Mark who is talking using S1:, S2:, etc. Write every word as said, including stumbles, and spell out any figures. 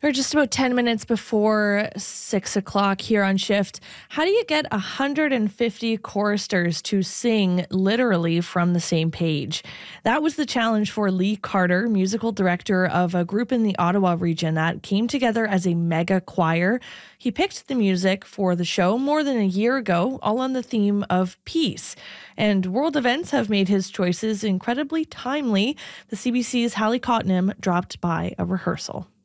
S1: We're just about ten minutes before six o'clock here on shift. How do you get one hundred fifty choristers to sing literally from the same page? That was the challenge for Lee Carter, musical director of a group in the Ottawa region that came together as a mega choir. He picked the music for the show more than a year ago, all on the theme of peace. And world events have made his choices incredibly timely. The C B C's Hallie Cottenham dropped by a rehearsal.